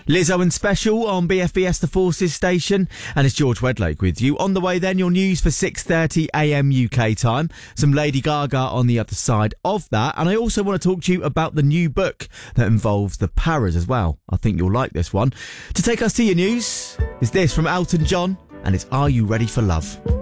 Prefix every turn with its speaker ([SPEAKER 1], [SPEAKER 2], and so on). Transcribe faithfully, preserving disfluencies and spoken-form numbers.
[SPEAKER 1] Lizzo and Special on B F B S The Forces station, and it's George Wedlake with you. On the way then, your news for six thirty a m U K time, some Lady Gaga on the other side of that, and I also want to talk to you about the new book that involves the Paras as well. I think you'll like this one. To take us to your news is this from Elton John, and it's Are You Ready for Love?